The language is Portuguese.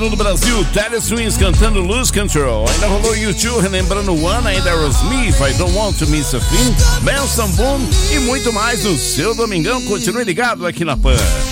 No Brasil, Teddy Swims cantando Lose Control. Ainda rolou U2 relembrando One, ainda Aerosmith, I Don't Want to Miss a Thing, Benson Boone e muito mais no seu Domingão. Continue ligado aqui na Pan.